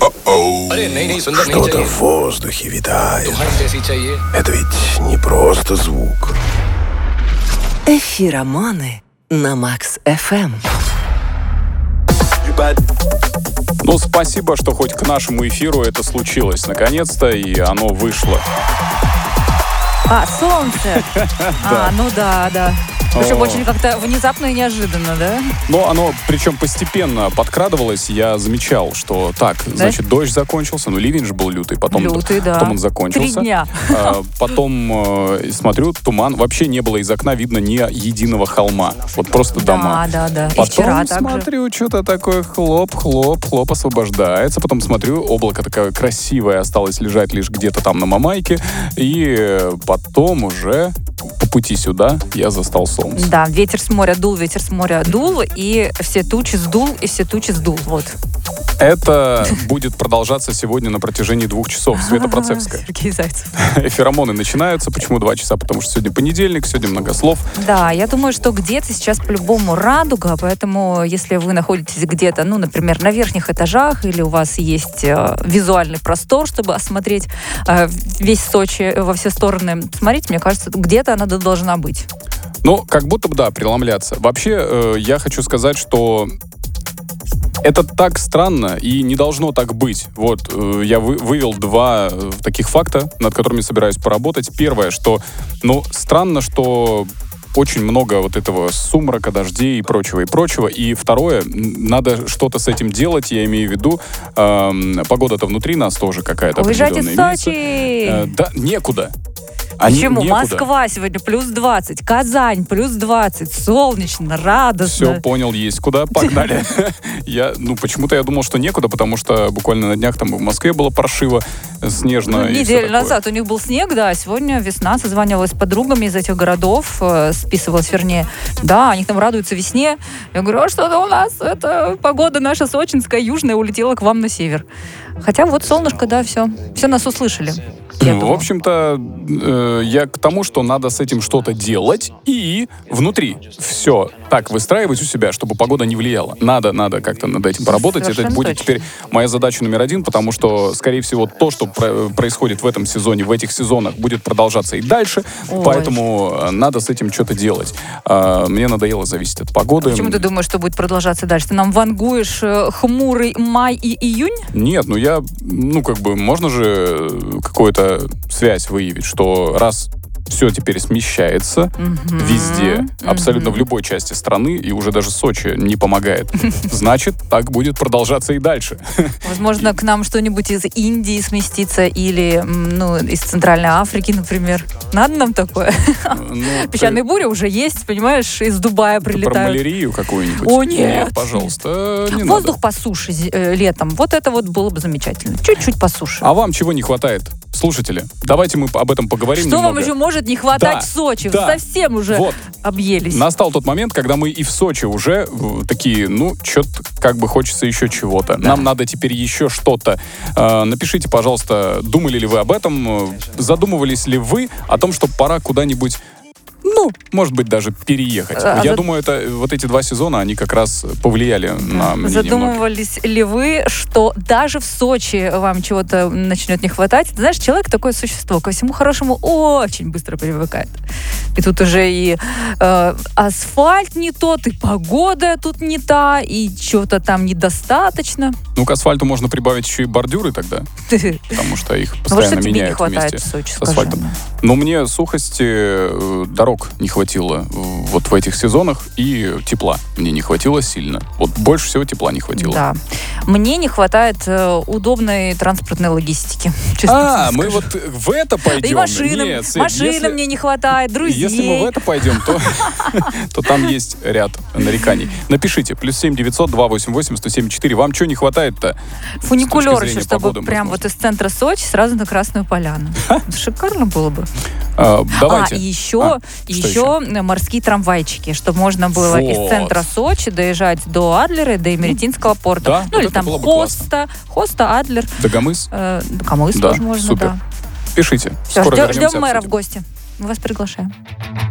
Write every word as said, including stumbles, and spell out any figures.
Что-то в воздухе витает. Это ведь не просто звук. Эфироманы на Макс эф эм. Ну, спасибо, что хоть к нашему эфиру это случилось наконец-то, и оно вышло. А, солнце. А, ну да, да. Причем очень как-то внезапно и неожиданно, да? Ну, оно, причем постепенно подкрадывалось. Я замечал, что так, да? Значит, дождь закончился. Ну, ливень же был лютый. Потом, лютый, да. Потом он закончился. Три дня. А, потом э, смотрю, туман. Вообще не было из окна видно ни единого холма. Вот просто да, дома. Да, да, да. Потом и вчера смотрю, что-то такое хлоп, хлоп, хлоп освобождается. Потом смотрю, облако такое красивое осталось лежать лишь где-то там на Мамайке. И потом уже по пути сюда я застал солнце. Да, ветер с моря дул, ветер с моря дул, и все тучи сдул, и все тучи сдул. Вот. Это будет продолжаться сегодня на протяжении двух часов. Света Процевская. Сергей Зайцев. Эфиромоны начинаются. Почему два часа? Потому что сегодня понедельник, сегодня много слов. Да, я думаю, что где-то сейчас по-любому радуга, поэтому если вы находитесь где-то, ну, например, на верхних этажах, или у вас есть э, визуальный простор, чтобы осмотреть э, весь Сочи во все стороны, смотрите, мне кажется, где-то она должна быть. Ну, как будто бы, да, преломляться. Вообще, э, я хочу сказать, что это так странно и не должно так быть. Вот, э, я вы, вывел два э, таких факта, над которыми собираюсь поработать. Первое, что, ну, странно, что очень много вот этого сумрака, дождей и прочего, и прочего. И второе, надо что-то с этим делать, я имею в виду, э, погода-то внутри нас тоже какая-то определенная. Уезжайте в Сочи! Э, да, некуда. Почему? Некуда. Москва сегодня плюс двадцать, Казань плюс двадцать, солнечно, радостно. Все, понял, есть куда, погнали. Я, ну, почему-то я думал, что некуда, потому что буквально на днях там в Москве было паршиво, снежно. Ну, неделю назад у них был снег, да, сегодня весна, созванивалась с подругами из этих городов, э, списывалась, вернее, да, они там радуются весне. Я говорю, а что-то у нас, это погода наша сочинская, южная, улетела к вам на север. Хотя вот солнышко, да, все, все нас услышали. В общем-то, э, я к тому, что надо с этим что-то делать и внутри все так выстраивать у себя, чтобы погода не влияла. Надо, надо как-то над этим поработать. Совершенно Это будет точно. теперь моя задача номер один, потому что, скорее всего, то, что про- происходит в этом сезоне, в этих сезонах, будет продолжаться и дальше. Ой. Поэтому надо с этим что-то делать. А, мне надоело зависеть от погоды. Почему ты думаешь, что будет продолжаться дальше? Ты нам вангуешь э, хмурый май и июнь? Нет, ну я, ну как бы, можно же какую-то связь выявить, что раз все теперь смещается Mm-hmm. везде, Mm-hmm. абсолютно в любой части страны, и уже даже Сочи не помогает. Значит, так будет продолжаться и дальше. Возможно, к нам что-нибудь из Индии сместится или ну, из Центральной Африки, например. Надо нам такое? Ну, Песчаные бури уже есть, понимаешь, из Дубая ты про прилетают. малярию какую-нибудь? О, нет. Пожалуйста, не Воздух надо. по суше э, летом. Вот это вот было бы замечательно. Чуть-чуть по суше. А вам чего не хватает, слушатели? Давайте мы об этом поговорим Что немного. вам еще может не хватать Да, в Сочи? да. Вы совсем уже Вот. объелись. Настал тот момент, когда мы и в Сочи уже э, такие, ну, что-то как бы хочется еще чего-то. Да. Нам надо теперь еще что-то. Э, напишите, пожалуйста, думали ли вы об этом, э, задумывались ли вы о том, что пора куда-нибудь, ну, может быть, даже переехать. А Я за- думаю, это вот эти два сезона, они как раз повлияли на мнение многих. Задумывались ли вы, что даже в Сочи вам чего-то начнет не хватать? Ты знаешь, человек такое существо, ко всему хорошему очень быстро привыкает. И тут уже и э, асфальт не тот, и погода тут не та, и чего-то там недостаточно. Ну, к асфальту можно прибавить еще и бордюры тогда, потому что их Ну вот постоянно что тебе не меняют хватает вместе в Сочи, с скажи асфальтом. мне. Но мне сухости, э, дорог не хватило э, вот в этих сезонах, и тепла мне не хватило сильно. Вот больше всего тепла не хватило. Да. Мне не хватает э, удобной транспортной логистики. честно А, тебе мы скажу. вот в это пойдем. И машинам, Нет, Свет, машинам если- мне не хватает, друзей. Если мы в это пойдем, то, то там есть ряд нареканий. Напишите, плюс семь девятьсот два восемь восемь сто семь четыре. Вам что не хватает-то? Фуникулер с точки еще, зрения чтобы погоды, прям возможно. вот из центра Сочи сразу на Красную Поляну. Шикарно было бы. А, давайте. А, и еще, А, и что еще морские трамвайчики, чтобы можно было из Вот. центра Сочи доезжать до Адлера, до Эмеретинского порта. Да, ну вот или это там было бы Хоста, Хоста, Адлер. Дагомыс? Э, Камыс Да, тоже можно, супер. да. Пишите. Все, Скоро ждем, вернемся, ждем мэра в обсудим. гости. Мы вас приглашаем.